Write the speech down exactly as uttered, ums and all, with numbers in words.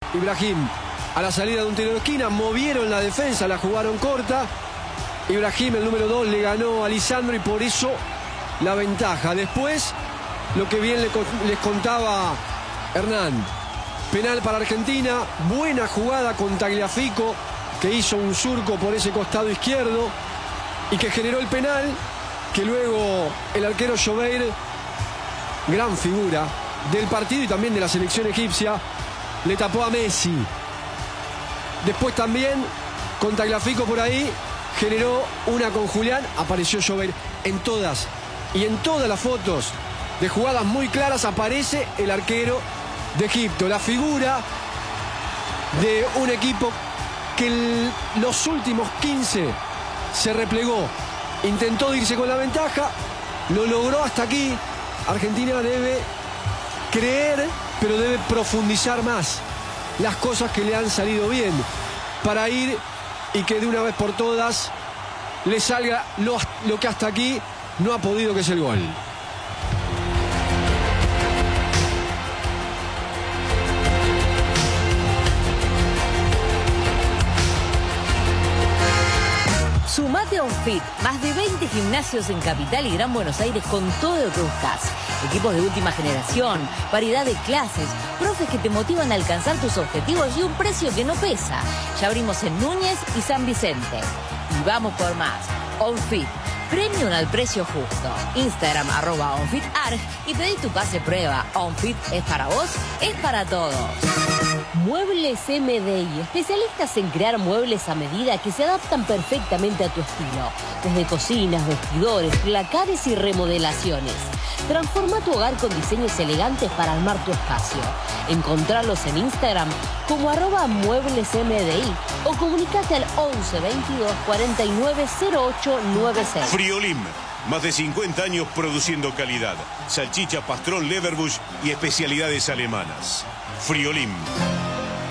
Ibrahim a la salida de un tiro de esquina, movieron la defensa, la jugaron corta. Ibrahim, el número dos, le ganó a Lisandro y por eso la ventaja. Después, lo que bien les contaba Hernán, penal para Argentina, buena jugada con Tagliafico, que hizo un surco por ese costado izquierdo y que generó el penal, que luego el arquero Jobeir, gran figura del partido y también de la selección egipcia, le tapó a Messi. Después también, con Tagliafico por ahí, generó una con Julián, apareció Jobeir. En todas y en todas las fotos de jugadas muy claras aparece el arquero de Egipto, la figura de un equipo que el, los últimos quince se replegó, intentó irse con la ventaja, lo logró hasta aquí. Argentina debe creer, pero debe profundizar más las cosas que le han salido bien para ir y que de una vez por todas le salga lo, lo que hasta aquí no ha podido, que es el gol. Sumate a OnFit, más de veinte gimnasios en Capital y Gran Buenos Aires con todo lo que buscas. Equipos de última generación, variedad de clases, profes que te motivan a alcanzar tus objetivos y un precio que no pesa. Ya abrimos en Núñez y San Vicente. Y vamos por más. OnFit, premium al precio justo. Instagram arroba OnFitArg y pedí tu pase prueba. OnFit es para vos, es para todos. Muebles M D I, especialistas en crear muebles a medida que se adaptan perfectamente a tu estilo. Desde cocinas, vestidores, placares y remodelaciones. Transforma tu hogar con diseños elegantes para armar tu espacio. Encontrarlos en Instagram como arroba muebles M D I o comunicate al once veintidós cuarenta y nueve cero ocho noventa y seis. Friolim, más de cincuenta años produciendo calidad. Salchicha, pastrón, Leverbush y especialidades alemanas. Friolim.